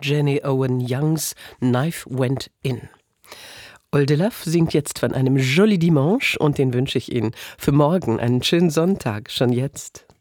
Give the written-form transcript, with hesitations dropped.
Jenny Owen Youngs Knife Went In. Oldelaf singt jetzt von einem Joli Dimanche und den wünsche ich Ihnen für morgen einen schönen Sonntag, schon jetzt.